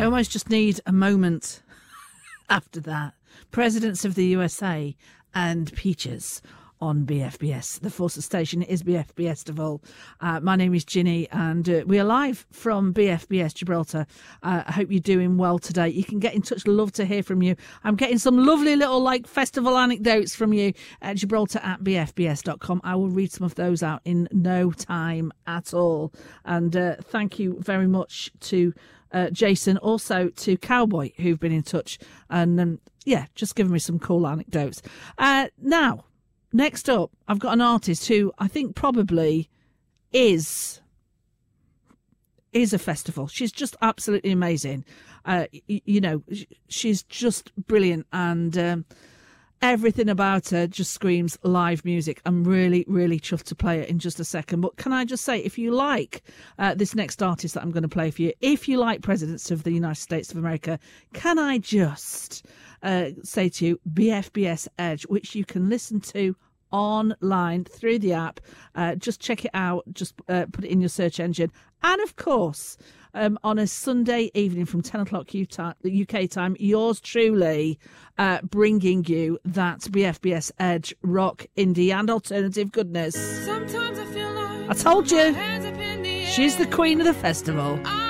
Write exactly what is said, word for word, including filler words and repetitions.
I almost just need a moment after that. Presidents of the U S A and Peaches on B F B S. The Forces station is B F B S Festival. Uh, my name is Ginny, and uh, we are live from B F B S Gibraltar. Uh, I hope you're doing well today. You can get in touch. Love to hear from you. I'm getting some lovely little like festival anecdotes from you at Gibraltar at B F B S dot com. I will read some of those out in no time at all. And uh, thank you very much to uh, Jason, also to Cowboy, who've been in touch. And um, yeah, just giving me some cool anecdotes. Uh, now, next up, I've got an artist who I think probably is is a festival. She's just absolutely amazing. Uh, you, you know, she's just brilliant, and um, everything about her just screams live music. I'm really, really chuffed to play it in just a second. But can I just say, if you like uh, this next artist that I'm going to play for you, if you like presidents of the United States of America, can I just uh, say to you, B F B S Edge, which you can listen to online through the app. Uh, just check it out. Just uh, put it in your search engine. And of course, um, on a Sunday evening from ten o'clock U K time, yours truly uh, bringing you that B F B S Edge rock, indie and alternative goodness. Sometimes I feel like I told you, she's the queen of the festival.